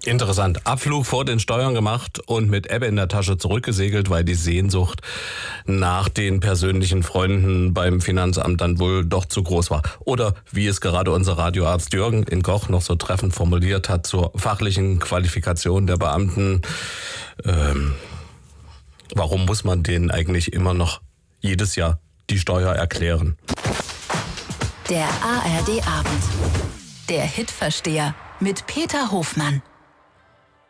Interessant. Abflug vor den Steuern gemacht und mit Ebbe in der Tasche zurückgesegelt, weil die Sehnsucht nach den persönlichen Freunden beim Finanzamt dann wohl doch zu groß war. Oder wie es gerade unser Radioarzt Jürgen in Koch noch so treffend formuliert hat zur fachlichen Qualifikation der Beamten. Warum muss man denen eigentlich immer noch jedes Jahr die Steuer erklären? Der ARD-Abend. Der Hitversteher mit Peter Hofmann.